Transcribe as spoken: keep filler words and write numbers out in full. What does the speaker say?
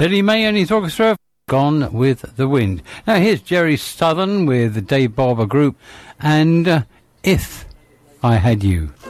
Billy May and his orchestra, Gone with the Wind. Now here's Jerry Southern with the Dave Barber Group and uh, If I Had You.